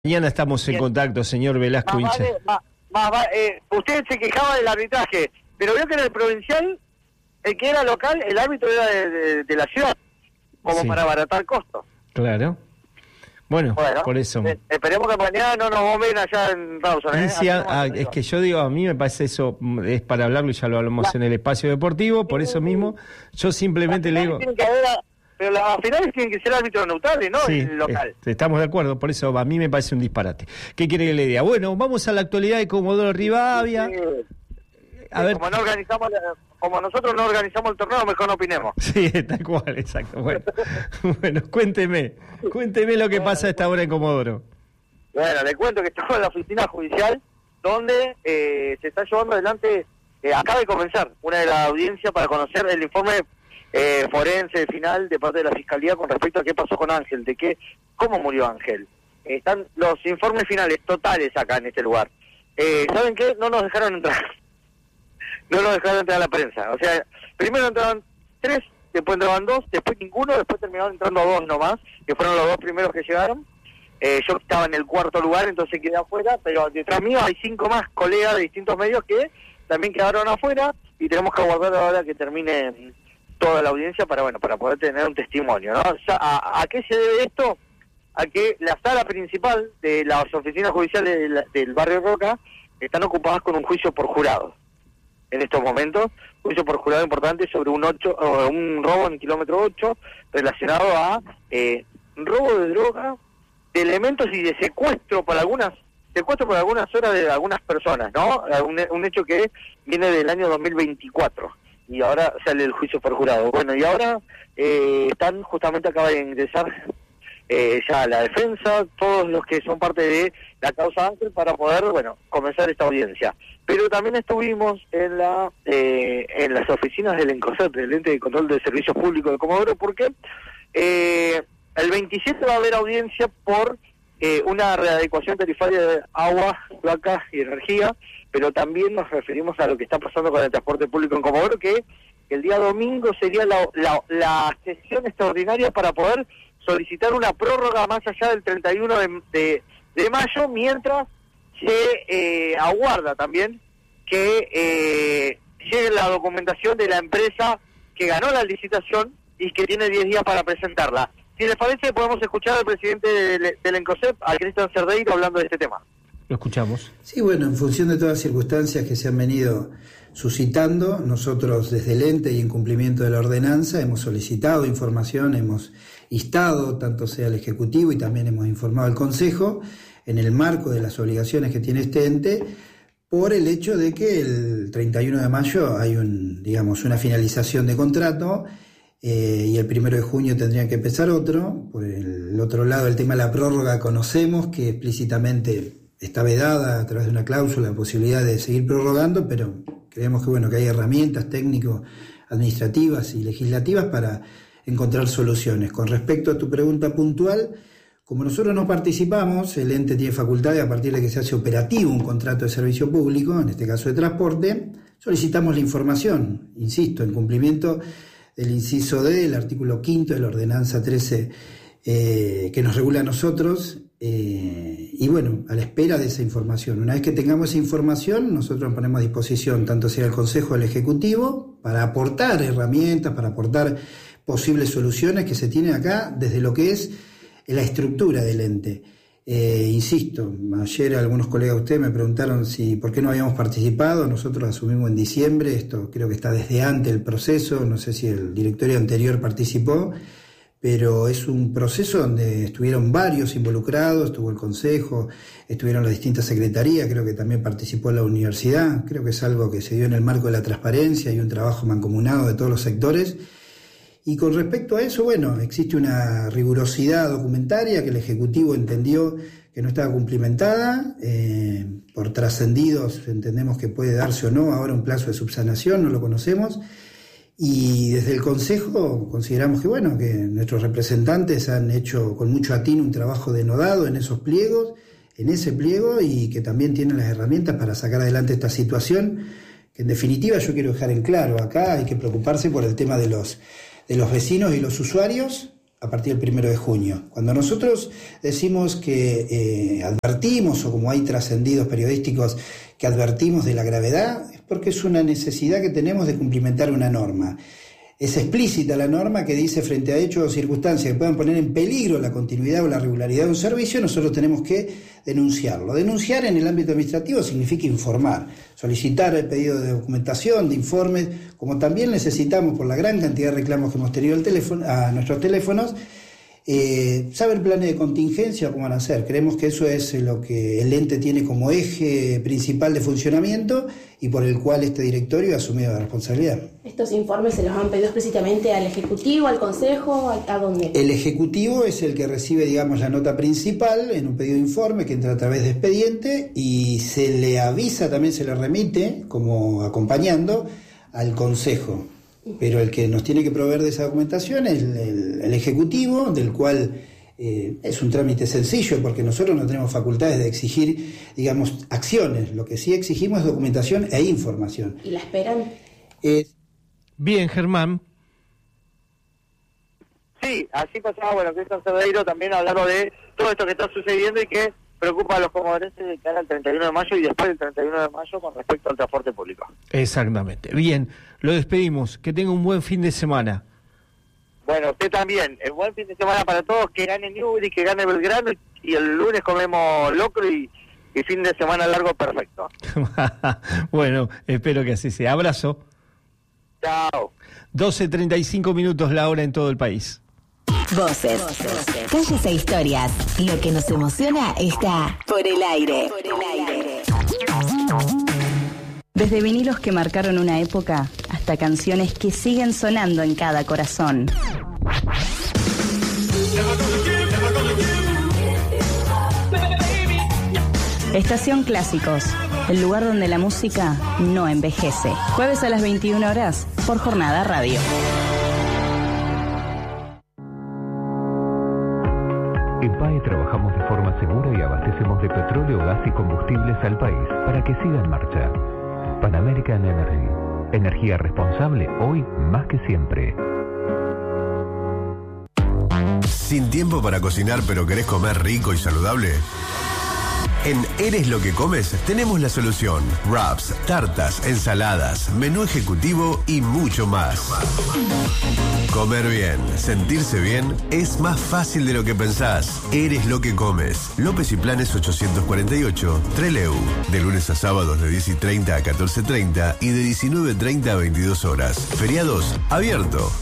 Mañana estamos en contacto, señor Velasco Vincha. Usted se quejaba del arbitraje, pero vio que en el provincial, el que era local, el árbitro era de la ciudad, como Sí. para abaratar costos. Claro. Bueno, por eso. Esperemos que mañana no nos bomben allá en Rawson. Es que yo digo, a mí me parece eso, es para hablarlo y ya lo hablamos en el espacio deportivo, por eso mismo, yo simplemente le digo... Pero las finales tienen que ser árbitros neutrales, ¿no? Sí, El local. Estamos de acuerdo, por eso a mí me parece un disparate. ¿Qué quiere que le diga? Bueno, vamos a la actualidad de Comodoro Rivadavia. A ver. Como nosotros no organizamos el torneo, mejor no opinemos. Sí, tal cual, exacto. Bueno, cuénteme lo que pasa a esta hora en Comodoro. Bueno, le cuento que estamos en la oficina judicial, donde se está llevando adelante, acaba de comenzar una de las audiencias para conocer el informe forense final de parte de la Fiscalía con respecto a qué pasó con Ángel, cómo murió Ángel. Están los informes finales totales acá en este lugar. ¿Saben qué? No nos dejaron entrar. No nos dejaron entrar a la prensa. O sea, primero entraban 3, después entraban 2, después ninguno, después terminaron entrando 2 nomás, que fueron los 2 primeros que llegaron. Yo estaba en el cuarto lugar, entonces quedé afuera, pero detrás mío hay 5 más colegas de distintos medios que también quedaron afuera y tenemos que aguardar ahora que termine toda la audiencia para poder tener un testimonio, ¿no? O sea, ¿a qué se debe esto? A que la sala principal de las oficinas judiciales del barrio Roca están ocupadas con un juicio por jurado. En estos momentos, juicio por jurado importante sobre un robo en el kilómetro 8 relacionado a robo de droga, de elementos y de secuestro por algunas horas de algunas personas, ¿no? Un hecho que viene del año 2024. Y ahora sale el juicio por jurado. Bueno, y ahora acaba de ingresar ya la defensa, todos los que son parte de la causa Ángel para poder, comenzar esta audiencia. Pero también estuvimos en las oficinas del ENCOSEP, del Ente de Control de Servicios Públicos de Comodoro, porque el 27 va a haber audiencia por una readecuación tarifaria de agua, placas y energía, pero también nos referimos a lo que está pasando con el transporte público en Comodoro, que el día domingo sería la sesión extraordinaria para poder solicitar una prórroga más allá del 31 de mayo, mientras se aguarda también que llegue la documentación de la empresa que ganó la licitación y que tiene 10 días para presentarla. Si les parece, podemos escuchar al presidente del ENCOSEP, al Cristian Cerdeiro, hablando de este tema. Lo escuchamos. Sí, bueno, en función de todas las circunstancias que se han venido suscitando, nosotros desde el ente y en cumplimiento de la ordenanza hemos solicitado información, hemos instado tanto sea al Ejecutivo y también hemos informado al Consejo en el marco de las obligaciones que tiene este ente por el hecho de que el 31 de mayo hay una finalización de contrato y el 1 de junio tendría que empezar otro. Por el otro lado, el tema de la prórroga conocemos que explícitamente está vedada a través de una cláusula la posibilidad de seguir prorrogando, pero creemos que hay herramientas técnico-administrativas y legislativas para encontrar soluciones. Con respecto a tu pregunta puntual, como nosotros no participamos, el ente tiene facultad de, a partir de que se hace operativo un contrato de servicio público, en este caso de transporte, solicitamos la información, insisto, en cumplimiento del inciso D del artículo 5 de la ordenanza 13 que nos regula a nosotros, y a la espera de esa información. Una vez que tengamos esa información, nosotros nos ponemos a disposición, tanto sea el Consejo del Ejecutivo, para aportar herramientas, para aportar posibles soluciones que se tienen acá desde lo que es la estructura del ente. Insisto, ayer algunos colegas de ustedes me preguntaron por qué no habíamos participado. Nosotros asumimos en diciembre, esto creo que está desde antes del proceso, no sé si el directorio anterior participó, pero es un proceso donde estuvieron varios involucrados, estuvo el Consejo, estuvieron las distintas secretarías, creo que también participó la universidad, creo que es algo que se dio en el marco de la transparencia y un trabajo mancomunado de todos los sectores. Y con respecto a eso, existe una rigurosidad documentaria que el Ejecutivo entendió que no estaba cumplimentada, por trascendidos entendemos que puede darse o no ahora un plazo de subsanación, no lo conocemos. Y desde el Consejo consideramos que nuestros representantes han hecho con mucho atino un trabajo denodado en ese pliego, y que también tienen las herramientas para sacar adelante esta situación, que en definitiva yo quiero dejar en claro, acá hay que preocuparse por el tema de los vecinos y los usuarios, a partir del 1 de junio. Cuando nosotros decimos que advertimos, o como hay trascendidos periodísticos que advertimos de la gravedad, es porque es una necesidad que tenemos de cumplimentar una norma. Es explícita la norma que dice, frente a hechos o circunstancias que puedan poner en peligro la continuidad o la regularidad de un servicio, nosotros tenemos que denunciarlo. Denunciar en el ámbito administrativo significa informar, solicitar el pedido de documentación, de informes, como también necesitamos, por la gran cantidad de reclamos que hemos tenido a nuestros teléfonos, saber planes de contingencia, cómo van a hacer. Creemos que eso es lo que el ente tiene como eje principal de funcionamiento y por el cual este directorio ha asumido la responsabilidad. ¿Estos informes se los han pedido explícitamente al Ejecutivo, al Consejo, a dónde? El Ejecutivo es el que recibe, digamos, la nota principal en un pedido de informe que entra a través de expediente y se le avisa, también se le remite, como acompañando, al Consejo. Pero el que nos tiene que proveer de esa documentación es el Ejecutivo, del cual es un trámite sencillo, porque nosotros no tenemos facultades de exigir, digamos, acciones. Lo que sí exigimos es documentación e información. ¿Y la esperan? Bien, Germán. Sí, así pasaba, bueno, Cristian Cerdeiro también hablando de todo esto que está sucediendo y que preocupa a los comodorenses de cara al 31 de mayo y después del 31 de mayo con respecto al transporte público. Exactamente. Bien, lo despedimos. Que tenga un buen fin de semana. Bueno, usted también. El buen fin de semana para todos. Que gane Newbery, que gane Belgrano y el lunes comemos locro y fin de semana largo perfecto. Bueno, espero que así sea. Abrazo. Chao. 12:35 la hora en todo el país. Voces, calles e historias. Lo que nos emociona está por el aire. Desde vinilos que marcaron una época hasta canciones que siguen sonando en cada corazón. Estación Clásicos, el lugar donde la música no envejece. Jueves a las 21 horas por Jornada Radio. En PAE trabajamos de forma segura y abastecemos de petróleo, gas y combustibles al país para que siga en marcha. Pan American Energy. Energía responsable hoy más que siempre. ¿Sin tiempo para cocinar pero querés comer rico y saludable? En Eres lo que comes tenemos la solución. Wraps, tartas, ensaladas, menú ejecutivo y mucho más. Comer bien, sentirse bien es más fácil de lo que pensás. Eres lo que comes. López y Planes 848, Trelew. De lunes a sábados de 10:30 a 14:30 y de 19:30 a 22 horas. Feriados, abierto.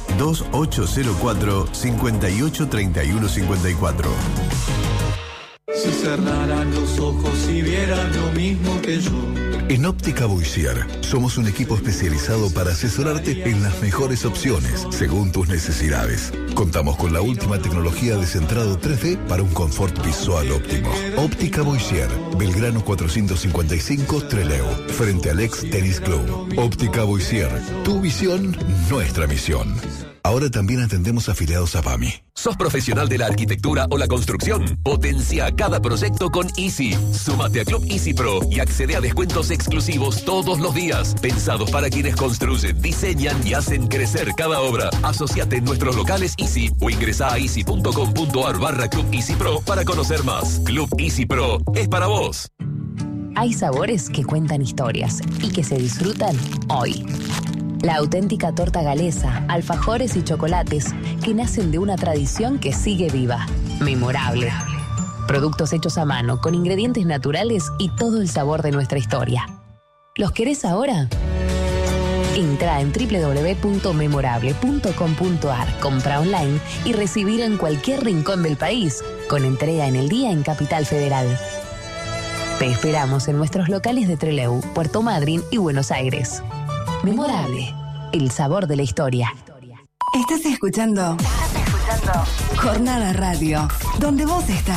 2804-583154. Si cerraran los ojos y vieran lo mismo que yo. En Óptica Boissier somos un equipo especializado para asesorarte en las mejores opciones según tus necesidades. Contamos con la última tecnología de centrado 3D para un confort visual óptimo. Óptica Boissier, Belgrano 455 Trelew, frente al ex Tennis Club. Óptica Boissier, tu visión, nuestra misión. Ahora también atendemos afiliados a PAMI. ¿Sos profesional de la arquitectura o la construcción? Potencia cada proyecto con Easy. Súmate a Club Easy Pro y accede a descuentos exclusivos todos los días, pensados para quienes construyen, diseñan y hacen crecer cada obra. Asociate en nuestros locales Easy o ingresa a easy.com.ar/Club Easy Pro para conocer más. Club Easy Pro es para vos. Hay sabores que cuentan historias y que se disfrutan hoy. La auténtica torta galesa, alfajores y chocolates que nacen de una tradición que sigue viva. Memorable. Productos hechos a mano, con ingredientes naturales y todo el sabor de nuestra historia. ¿Los querés ahora? Entra en www.memorable.com.ar, compra online y recibir en cualquier rincón del país, con entrega en el día en Capital Federal. Te esperamos en nuestros locales de Trelew, Puerto Madryn y Buenos Aires. Memorable, el sabor de la historia. Estás escuchando Jornada Radio, donde vos estás.